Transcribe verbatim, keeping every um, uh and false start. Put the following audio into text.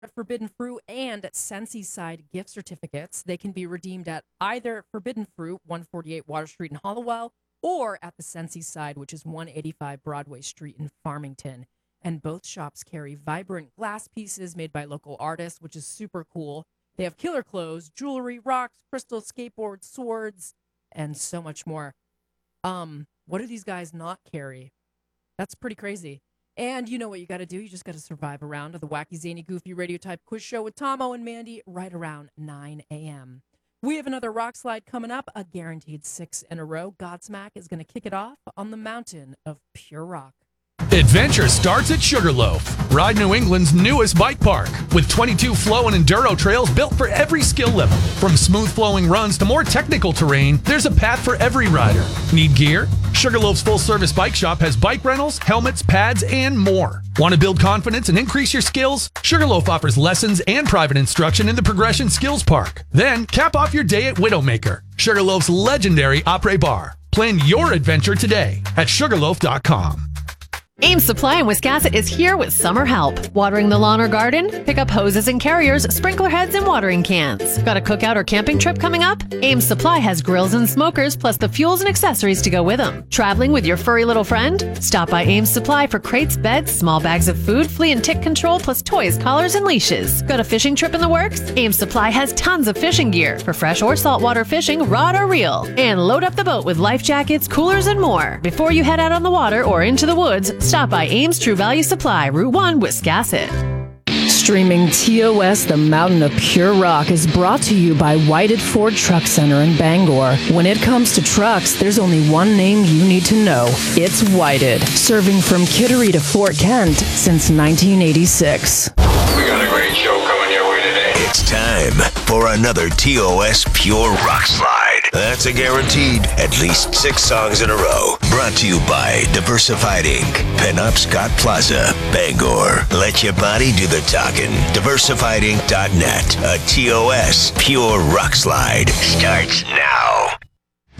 Forbidden Fruit and Sensi Side gift certificates. They can be redeemed at either Forbidden Fruit, one forty-eight Water Street in Hollowell, or at the Sensi Side, which is one eighty-five Broadway Street in Farmington. And both shops carry vibrant glass pieces made by local artists, which is super cool. They have killer clothes, jewelry, rocks, crystals, skateboards, swords, and so much more. Um, what do these guys not carry? That's pretty crazy. And you know what you got to do. You just got to survive a round of the wacky, zany, goofy radio type quiz show with Tomo and Mandy right around nine a.m. We have another rock slide coming up, a guaranteed six in a row. Godsmack is going to kick it off on the mountain of pure rock. Adventure starts at Sugarloaf. Ride New England's newest bike park with twenty-two flow and enduro trails built for every skill level. From smooth flowing runs to more technical terrain, there's a path for every rider. Need gear? Sugarloaf's full-service bike shop has bike rentals, helmets, pads, and more. Want to build confidence and increase your skills? Sugarloaf offers lessons and private instruction in the Progression Skills Park. Then cap off your day at Widowmaker, Sugarloaf's legendary après bar. Plan your adventure today at sugarloaf dot com. Ames Supply in Wiscasset is here with summer help. Watering the lawn or garden? Pick up hoses and carriers, sprinkler heads, and watering cans. Got a cookout or camping trip coming up? Ames Supply has grills and smokers, plus the fuels and accessories to go with them. Traveling with your furry little friend? Stop by Ames Supply for crates, beds, small bags of food, flea and tick control, plus toys, collars, and leashes. Got a fishing trip in the works? Ames Supply has tons of fishing gear for fresh or saltwater fishing, rod or reel. And load up the boat with life jackets, coolers, and more. Before you head out on the water or into the woods, stop by Ames True Value Supply, Route one, Wiscasset. Streaming T O S, the Mountain of Pure Rock, is brought to you by Whited Ford Truck Center in Bangor. When it comes to trucks, there's only one name you need to know. It's Whited, serving from Kittery to Fort Kent since nineteen eighty-six. We got a great show coming your way today. It's time for another T O S Pure Rock Slide. That's a guaranteed at least six songs in a row. Brought to you by Diversified Incorporated. Pinup Scott Plaza, Bangor. Let your body do the talking. diversified inc dot net. A T O S Pure Rock Slide starts now.